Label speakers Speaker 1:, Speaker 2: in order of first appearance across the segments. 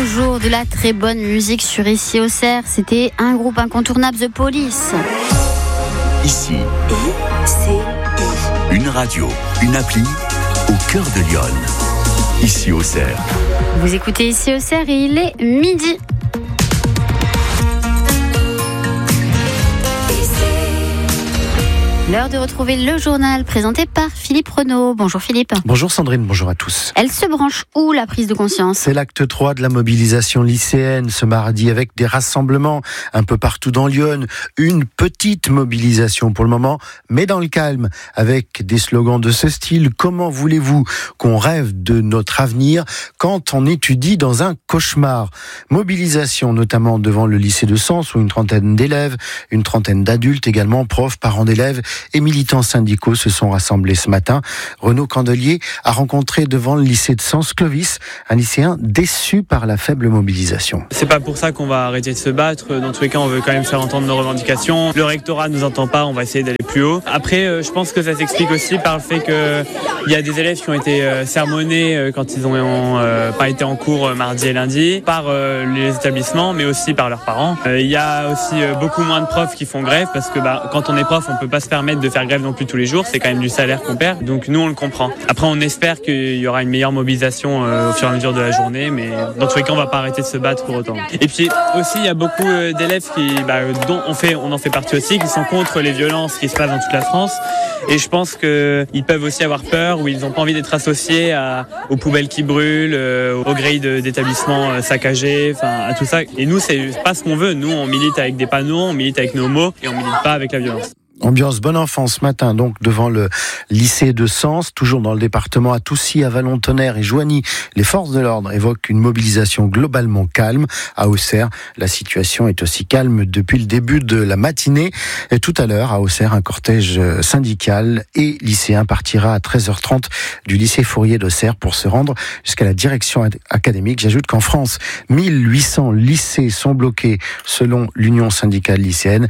Speaker 1: toujours de la très bonne musique sur Ici Auxerre. C'était un groupe incontournable, The Police.
Speaker 2: Ici, une radio, une appli au cœur de Lyon. Ici Auxerre.
Speaker 1: Vous écoutez Ici Auxerre et il est midi. L'heure de retrouver le journal présenté par Philippe Renaud. Bonjour Philippe.
Speaker 3: Bonjour Sandrine, bonjour à tous.
Speaker 1: Elle se branche où la prise de conscience ?
Speaker 3: C'est l'acte 3 de la mobilisation lycéenne ce mardi avec des rassemblements un peu partout dans Lyon. Une petite mobilisation pour le moment, mais dans le calme, avec des slogans de ce style. Comment voulez-vous qu'on rêve de notre avenir quand on étudie dans un cauchemar ? Mobilisation notamment devant le lycée de Sens où une trentaine d'élèves, une trentaine d'adultes également, profs, parents d'élèves et militants syndicaux se sont rassemblés ce matin. Renaud Candelier a rencontré devant le lycée de Sens Clovis un lycéen déçu par la faible mobilisation.
Speaker 4: C'est pas pour ça qu'on va arrêter de se battre. Dans tous les cas, on veut quand même faire entendre nos revendications. Le rectorat nous entend pas, on va essayer d'aller plus haut. Après, je pense que ça s'explique aussi par le fait qu'il y a des élèves qui ont été sermonnés quand ils ont pas été en cours mardi et lundi par les établissements, mais aussi par leurs parents. Il y a aussi beaucoup moins de profs qui font grève parce que quand on est prof, on peut pas se permettre de faire grève non plus tous les jours, c'est quand même du salaire qu'on perd, donc nous on le comprend. Après on espère qu'il y aura une meilleure mobilisation au fur et à mesure de la journée, mais dans tous les cas on va pas arrêter de se battre pour autant. Et puis aussi il y a beaucoup d'élèves dont on en fait partie aussi, qui sont contre les violences qui se passent dans toute la France, et je pense qu'ils peuvent aussi avoir peur ou ils n'ont pas envie d'être associés aux poubelles qui brûlent, aux grilles d'établissements saccagées, à tout ça. Et nous c'est pas ce qu'on veut, nous on milite avec des panneaux, on milite avec nos mots et on milite pas avec la violence.
Speaker 3: Ambiance bon enfant ce matin, donc, devant le lycée de Sens, toujours dans le département, à Toussy, à Vallon-Tonnerre et Joigny. Les forces de l'ordre évoquent une mobilisation globalement calme. À Auxerre, la situation est aussi calme depuis le début de la matinée. Et tout à l'heure, à Auxerre, un cortège syndical et lycéen partira à 13h30 du lycée Fourier d'Auxerre pour se rendre jusqu'à la direction académique. J'ajoute qu'en France, 1800 lycées sont bloqués selon l'Union syndicale lycéenne.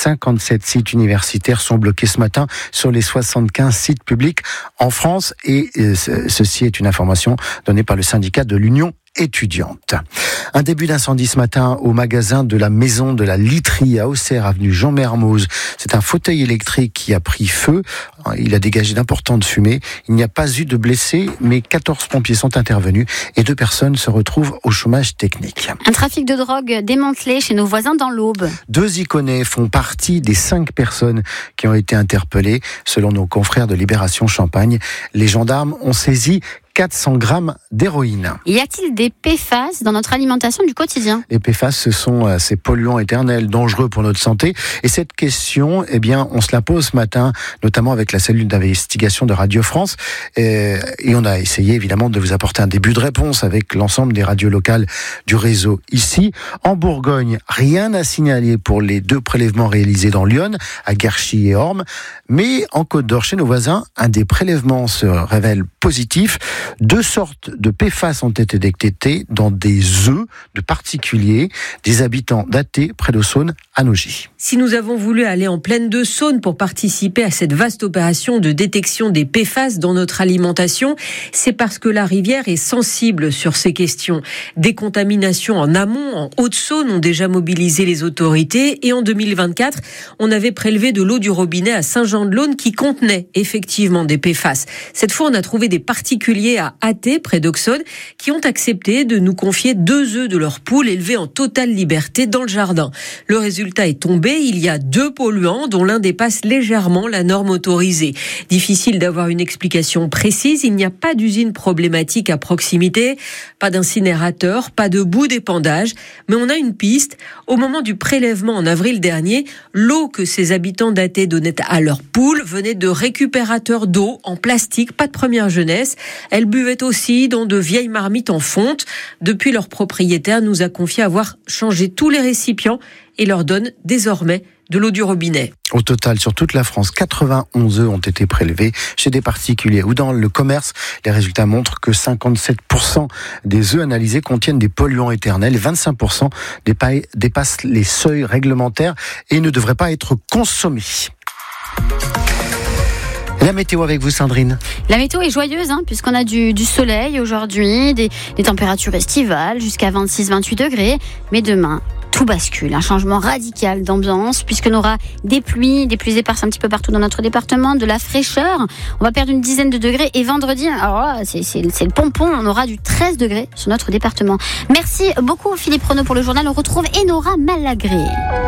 Speaker 3: 57 sites universitaires sont bloqués ce matin sur les 75 sites publics en France, et ceci est une information donnée par le syndicat de l'Union étudiante. Un début d'incendie ce matin au magasin de la Maison de la Literie à Auxerre, avenue Jean Mermoz. C'est un fauteuil électrique qui a pris feu. Il a dégagé d'importantes fumées. Il n'y a pas eu de blessés, mais 14 pompiers sont intervenus et 2 personnes se retrouvent au chômage technique.
Speaker 1: Un trafic de drogue démantelé chez nos voisins dans l'Aube. 2
Speaker 3: Iconais font partie des 5 personnes qui ont été interpellées, selon nos confrères de Libération Champagne. Les gendarmes ont saisi 400 grammes d'héroïne.
Speaker 1: Y a-t-il des PFAS dans notre alimentation du quotidien ?
Speaker 3: Les PFAS, ce sont ces polluants éternels dangereux pour notre santé. Et cette question, on se la pose ce matin, notamment avec la cellule d'investigation de Radio France. Et on a essayé évidemment de vous apporter un début de réponse avec l'ensemble des radios locales du réseau ici. En Bourgogne, rien à signaler pour les 2 prélèvements réalisés dans Lyon, à Guerchy et Orme. Mais en Côte d'Or, chez nos voisins, un des prélèvements se révèle positif. 2 sortes de PFAS ont été détectées dans des œufs de particuliers, des habitants d'Athée, près de Saône, à Nogy.
Speaker 5: Si nous avons voulu aller en plaine de Saône pour participer à cette vaste opération de détection des PFAS dans notre alimentation, c'est parce que la rivière est sensible sur ces questions. Des contaminations en amont, en Haute-Saône, ont déjà mobilisé les autorités, et en 2024, on avait prélevé de l'eau du robinet à Saint-Jean-de-Laune qui contenait effectivement des PFAS. Cette fois, on a trouvé des particuliers à Athée, près d'Auxonne, qui ont accepté de nous confier 2 œufs de leur poule élevés en totale liberté dans le jardin. Le résultat est tombé, il y a 2 polluants dont l'un dépasse légèrement la norme autorisée. Difficile d'avoir une explication précise, il n'y a pas d'usine problématique à proximité, pas d'incinérateur, pas de bout d'épandage, mais on a une piste. Au moment du prélèvement en avril dernier, l'eau que ces habitants d'Athée donnaient à leurs poules venait de récupérateurs d'eau en plastique, pas de première jeunesse. Elles buvaient aussi dans de vieilles marmites en fonte. Depuis, leur propriétaire nous a confié avoir changé tous les récipients et leur donne désormais de l'eau du robinet.
Speaker 3: Au total, sur toute la France, 91 œufs ont été prélevés chez des particuliers ou dans le commerce. Les résultats montrent que 57% des œufs analysés contiennent des polluants éternels et 25% dépassent les seuils réglementaires et ne devraient pas être consommés. La météo avec vous, Sandrine.
Speaker 1: La météo est joyeuse, puisqu'on a du soleil aujourd'hui, des températures estivales jusqu'à 26-28 degrés. Mais demain, tout bascule, un changement radical d'ambiance, puisqu'on aura des pluies éparses un petit peu partout dans notre département, de la fraîcheur. On va perdre une dizaine de degrés. Et vendredi, alors là, c'est le pompon, on aura du 13 degrés sur notre département. Merci beaucoup Philippe Renaud pour le journal. On retrouve Enora Malagré.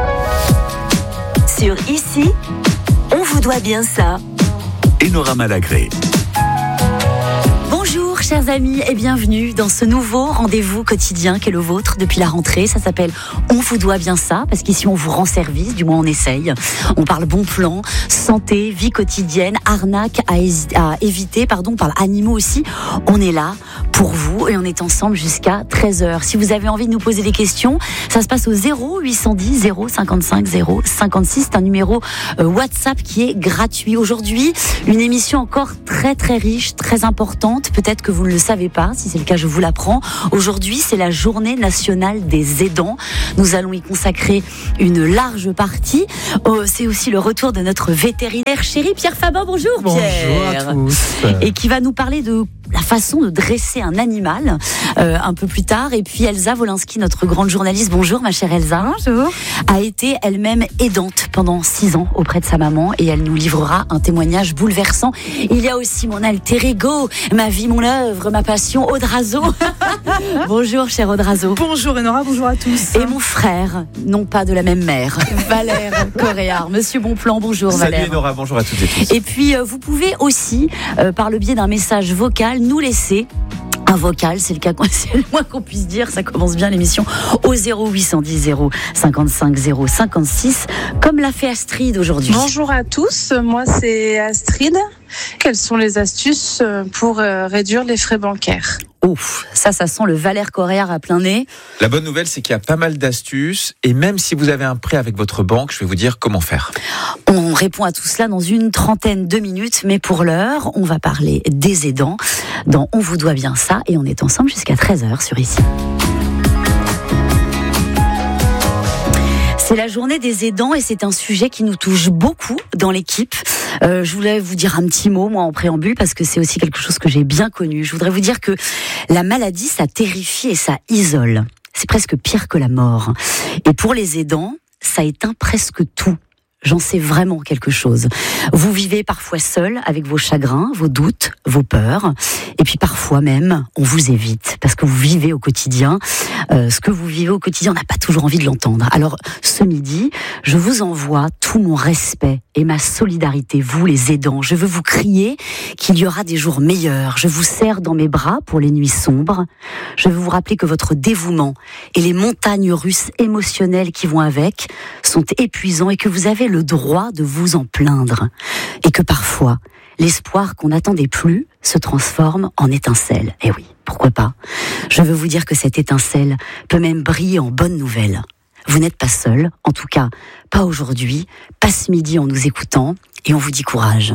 Speaker 6: Sur Ici, on vous doit bien ça.
Speaker 2: Enora Malagré.
Speaker 6: Bonjour chers amis et bienvenue dans ce nouveau rendez-vous quotidien qui est le vôtre depuis la rentrée. Ça s'appelle On vous doit bien ça, parce qu'ici on vous rend service, du moins on essaye. On parle bon plan, santé, vie quotidienne, arnaque à éviter, on parle animaux aussi. On est là pour vous et on est ensemble jusqu'à 13h. Si vous avez envie de nous poser des questions, ça se passe au 0810 055 056. C'est un numéro WhatsApp qui est gratuit. Aujourd'hui, une émission encore très très riche, très importante. Peut-être que vous ne le savez pas. Si c'est le cas, je vous l'apprends. Aujourd'hui, c'est la journée nationale des aidants. Nous allons y consacrer une large partie. C'est aussi le retour de notre vétérinaire chéri, Pierre Fabin. Bonjour Pierre.
Speaker 3: Bonjour à tous.
Speaker 6: Et qui va nous parler de la façon de dresser un animal un peu plus tard. Et puis Elsa Wolinski, notre grande journaliste, bonjour ma chère Elsa.
Speaker 7: Bonjour.
Speaker 6: A été elle-même aidante pendant 6 ans auprès de sa maman et elle nous livrera un témoignage bouleversant. Il y a aussi mon alter ego, ma vie, mon œuvre, ma passion, Audrazo. Bonjour cher Audrazo.
Speaker 7: Bonjour Enora, bonjour à tous.
Speaker 6: Et mon frère, non pas de la même mère, Valère Coréard. Monsieur Bonplan, bonjour Valère.
Speaker 8: Salut Enora, bonjour à toutes et tous.
Speaker 6: Et puis vous pouvez aussi, par le biais d'un message vocal, nous laisser un vocal, c'est le moins qu'on puisse dire, ça commence bien l'émission, au 0810 055 056, comme l'a fait Astrid aujourd'hui.
Speaker 9: Bonjour à tous, moi c'est Astrid. Quelles sont les astuces pour réduire les frais bancaires ?
Speaker 6: Ouf, ça sent le Valère Coréard à plein nez.
Speaker 8: La bonne nouvelle, c'est qu'il y a pas mal d'astuces et même si vous avez un prêt avec votre banque, je vais vous dire comment faire.
Speaker 6: On répond à tout cela dans une trentaine de minutes, mais pour l'heure, on va parler des aidants dans On vous doit bien ça et on est ensemble jusqu'à 13h sur Ici. C'est la journée des aidants et c'est un sujet qui nous touche beaucoup dans l'équipe. Je voulais vous dire un petit mot, moi, en préambule, parce que c'est aussi quelque chose que j'ai bien connu. Je voudrais vous dire que la maladie, ça terrifie et ça isole. C'est presque pire que la mort. Et pour les aidants, ça éteint presque tout. J'en sais vraiment quelque chose. Vous vivez parfois seul avec vos chagrins, vos doutes, vos peurs. Et puis parfois même, on vous évite parce que vous vivez au quotidien. Ce que vous vivez au quotidien, on n'a pas toujours envie de l'entendre. Alors ce midi, je vous envoie tout mon respect et ma solidarité, vous les aidants. Je veux vous crier qu'il y aura des jours meilleurs. Je vous serre dans mes bras pour les nuits sombres. Je veux vous rappeler que votre dévouement et les montagnes russes émotionnelles qui vont avec sont épuisants et que vous avez le droit de vous en plaindre. Et que parfois, l'espoir qu'on n'attendait plus se transforme en étincelle. Eh oui, pourquoi pas ? Je veux vous dire que cette étincelle peut même briller en bonne nouvelle. Vous n'êtes pas seul, en tout cas pas aujourd'hui, pas ce midi en nous écoutant, et on vous dit courage.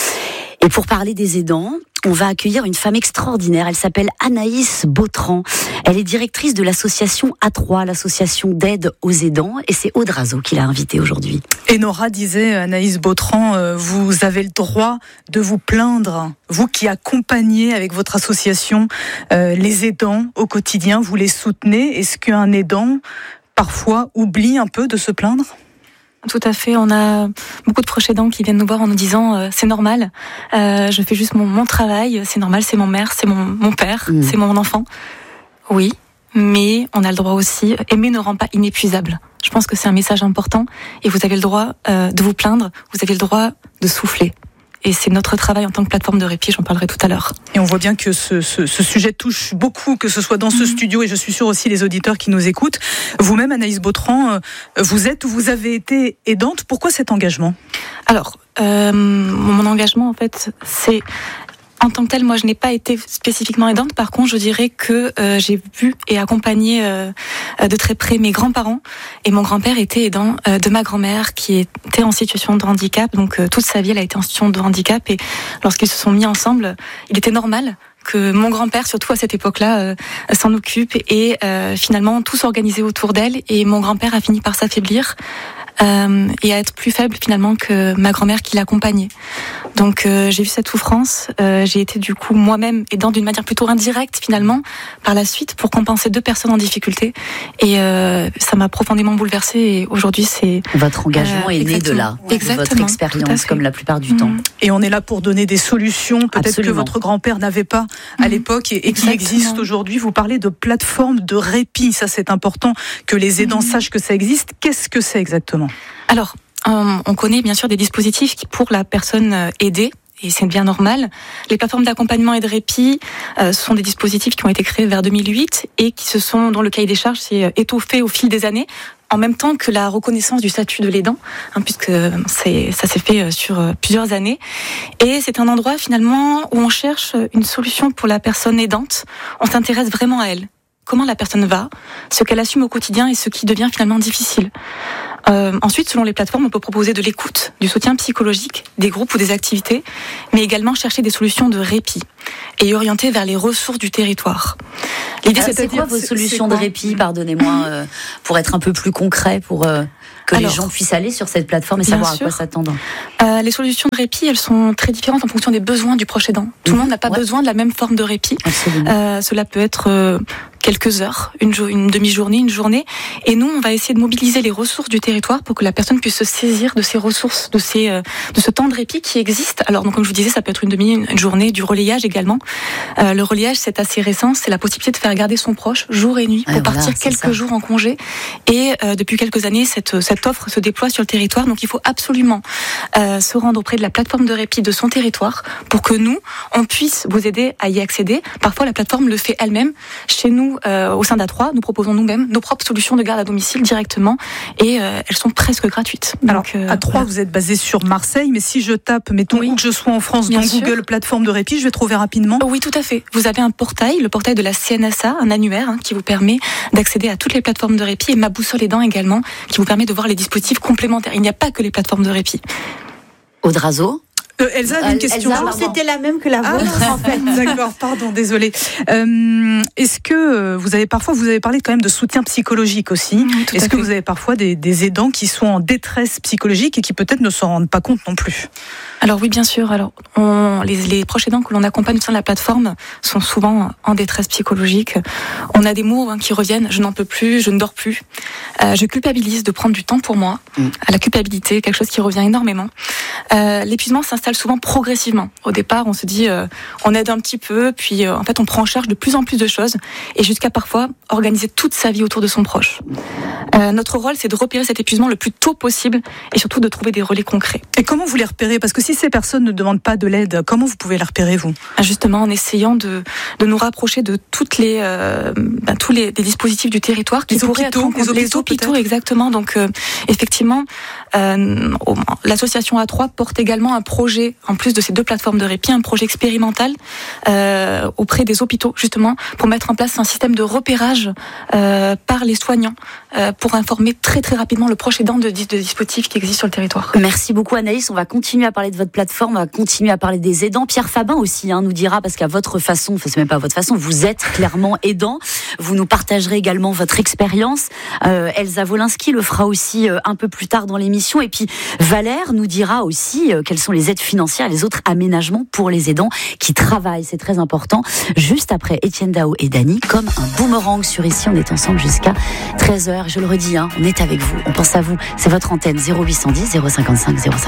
Speaker 6: Et pour parler des aidants, on va accueillir une femme extraordinaire. Elle s'appelle Anaïs Bautran. Elle est directrice de l'association A3, l'association d'aide aux aidants. Et c'est Audrazo qui l'a invitée aujourd'hui.
Speaker 7: Enora disait, Anaïs Bautran, vous avez le droit de vous plaindre. Vous qui accompagnez avec votre association les aidants au quotidien, vous les soutenez. Est-ce qu'un aidant, parfois, oublie un peu de se plaindre ?
Speaker 10: Tout à fait, on a beaucoup de proches aidants qui viennent nous voir en nous disant c'est normal, je fais juste mon travail, c'est normal, c'est mon mère, c'est mon père, c'est mon enfant. Oui, mais on a le droit aussi, aimer ne rend pas inépuisable. Je pense que c'est un message important et vous avez le droit de vous plaindre, vous avez le droit de souffler. Et c'est notre travail en tant que plateforme de répit, j'en parlerai tout à l'heure.
Speaker 7: Et on voit bien que ce sujet touche beaucoup, que ce soit dans ce studio et je suis sûre aussi les auditeurs qui nous écoutent. Vous-même, Anaïs Bautran, vous êtes ou vous avez été aidante. Pourquoi cet engagement ?
Speaker 10: Alors, mon engagement, en fait, c'est... En tant que telle, moi, je n'ai pas été spécifiquement aidante. Par contre, je dirais que j'ai vu et accompagné de très près mes grands-parents. Et mon grand-père était aidant de ma grand-mère qui était en situation de handicap. Donc, toute sa vie, elle a été en situation de handicap. Et lorsqu'ils se sont mis ensemble, il était normal que mon grand-père, surtout à cette époque-là, s'en occupe. Et finalement, tout s'organisait autour d'elle. Et mon grand-père a fini par s'affaiblir et à être plus faible finalement que ma grand-mère qui l'accompagnait. Donc j'ai vu cette souffrance, j'ai été du coup moi-même aidant d'une manière plutôt indirecte finalement par la suite pour compenser 2 personnes en difficulté, et ça m'a profondément bouleversée, et aujourd'hui c'est...
Speaker 6: Votre engagement est né de là, de votre expérience comme la plupart du temps.
Speaker 7: Et on est là pour donner des solutions, peut-être que votre grand-père n'avait pas à l'époque et qui existent aujourd'hui. Vous parlez de plateforme de répit, ça c'est important que les aidants sachent que ça existe. Qu'est-ce que c'est exactement ?
Speaker 10: Alors, on connaît bien sûr des dispositifs qui, pour la personne aidée, et c'est bien normal. Les plateformes d'accompagnement et de répit sont des dispositifs qui ont été créés vers 2008 et dont le cahier des charges s'est étoffé au fil des années, en même temps que la reconnaissance du statut de l'aidant, puisque ça s'est fait sur plusieurs années. Et c'est un endroit finalement où on cherche une solution pour la personne aidante. On s'intéresse vraiment à elle. Comment la personne va, ce qu'elle assume au quotidien et ce qui devient finalement difficile. Ensuite, selon les plateformes, on peut proposer de l'écoute, du soutien psychologique, des groupes ou des activités, mais également chercher des solutions de répit et orienter vers les ressources du territoire.
Speaker 6: L'idée, c'est quoi vos solutions de répit, pardonnez-moi, pour être un peu plus concret, pour que les gens puissent aller sur cette plateforme et savoir à quoi s'attendre.
Speaker 10: Les solutions de répit, elles sont très différentes en fonction des besoins du proche aidant. Tout le monde n'a pas besoin de la même forme de répit. Cela peut être quelques heures, une demi-journée, une journée. Et nous, on va essayer de mobiliser les ressources du territoire pour que la personne puisse se saisir de ces ressources, de ce temps de répit qui existe. Alors, donc, comme je vous disais, ça peut être une journée, du relayage également. Le relayage, c'est assez récent. C'est la possibilité de faire garder son proche jour et nuit pour partir quelques jours en congé. Et depuis quelques années, cette offre se déploie sur le territoire. Donc, il faut absolument se rendre auprès de la plateforme de répit de son territoire pour que nous, on puisse vous aider à y accéder. Parfois, la plateforme le fait elle-même. Chez nous, au sein d'A3, nous proposons nous-mêmes nos propres solutions de garde à domicile directement, et elles sont presque gratuites.
Speaker 7: Alors, A3, vous êtes basé sur Marseille, mais si je tape, mettons où que je sois en France, dans Google plateforme de répit, je vais trouver rapidement.
Speaker 10: Oui, tout à fait. Vous avez un portail, le portail de la CNSA, un annuaire qui vous permet d'accéder à toutes les plateformes de répit, et Ma Boussole Aidant également, qui vous permet de voir les dispositifs complémentaires. Il n'y a pas que les plateformes de répit.
Speaker 6: Audrazo.
Speaker 7: Elsa a une question.
Speaker 11: C'était la même que la vôtre, en fait.
Speaker 7: D'accord, pardon, désolée. Est-ce que vous avez parlé quand même de soutien psychologique aussi. Est-ce que vous avez parfois des aidants qui sont en détresse psychologique et qui peut-être ne s'en rendent pas compte non plus?
Speaker 10: Alors oui, bien sûr. Alors, les proches aidants que l'on accompagne au sein de la plateforme sont souvent en détresse psychologique. On a des mots qui reviennent. Je n'en peux plus, je ne dors plus. Je culpabilise de prendre du temps pour moi. La culpabilité, quelque chose qui revient énormément. L'épuisement s'installe souvent progressivement. Au départ, on se dit, on aide un petit peu, puis en fait, on prend en charge de plus en plus de choses, et jusqu'à parfois organiser toute sa vie autour de son proche. Notre rôle, c'est de repérer cet épuisement le plus tôt possible, et surtout de trouver des relais concrets.
Speaker 7: Et comment vous les repérez? Parce que si ces personnes ne demandent pas de l'aide, comment vous pouvez les repérer, vous?
Speaker 10: Justement, en essayant de nous rapprocher de tous les dispositifs du territoire qui pourraient être les hôpitaux, exactement. Donc, effectivement, l'association A3 porte également un projet, en plus de ces 2 plateformes de répit, un projet expérimental auprès des hôpitaux, justement, pour mettre en place un système de repérage par les soignants, pour informer très très rapidement le proche aidant de dispositifs qui existent sur le territoire.
Speaker 6: Merci beaucoup Anaïs, on va continuer à parler de votre plateforme, on va continuer à parler des aidants. Pierre Fabin aussi nous dira, parce qu'à votre façon, enfin c'est même pas votre façon, vous êtes clairement aidant, vous nous partagerez également votre expérience. Elsa Wolinski le fera aussi un peu plus tard dans l'émission, et puis Valère nous dira aussi quelles sont les aides financières et les autres aménagements pour les aidants qui travaillent, c'est très important. Juste après Étienne Dao et Dany, comme un boomerang sur Ici, on est ensemble jusqu'à 13h. Je le redis, on est avec vous, on pense à vous, c'est votre antenne 0810 055 055.